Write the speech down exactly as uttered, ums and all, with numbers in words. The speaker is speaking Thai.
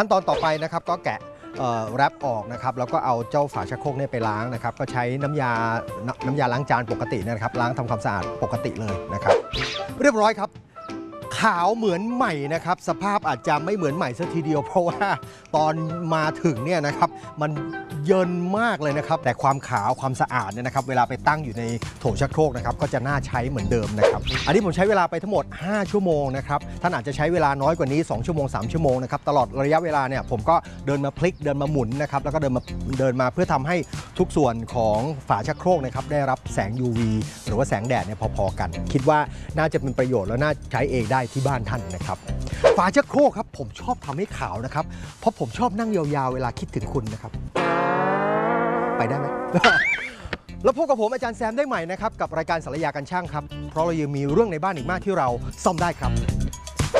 ขั้นตอนต่อไปนะครับก็แกะแรปออกนะครับแล้วก็เอาเจ้าฝาชักโครกเนี่ยไปล้างนะครับก็ใช้น้ำยาน้ำยาล้างจานปกตินะครับล้างทำความสะอาดปกติเลยนะครับเรียบร้อยครับขาวเหมือนใหม่นะครับสภาพอาจจะไม่เหมือนใหม่ซะทีเดียวเพราะว่าตอนมาถึงเนี่ยนะครับมันเยินมากเลยนะครับแต่ความขาวความสะอาดเนี่ยนะครับเวลาไปตั้งอยู่ในโถชักโครกนะครับก็จะน่าใช้เหมือนเดิมนะครับอันนี้ผมใช้เวลาไปทั้งหมดห้าชั่วโมงนะครับท่านอาจจะใช้เวลาน้อยกว่านี้สองชั่วโมงสามชั่วโมงนะครับตลอดระยะเวลาเนี่ยผมก็เดินมาพลิกเดินมาหมุนนะครับแล้วก็เดินมาเดินมาเพื่อทำให้ทุกส่วนของฝาชักโครกนะครับได้รับแสง ยู วี หรือว่าแสงแดดเนี่ยพอๆกันคิดว่าน่าจะเป็นประโยชน์และน่าใช้เองได้ที่บ้านท่านนะครับฝาชักโครกครับผมชอบทำให้ขาวนะครับเพราะผมชอบนั่งยาวๆเวลาคิดถึงคุณนะครับไปได้ไหม แล้วพบกับผมอาจารย์แซมได้ใหม่นะครับกับรายการศัลยากันช่างครับเพราะเรายังมีเรื่องในบ้านอีกมากที่เราซ่อมได้ครับ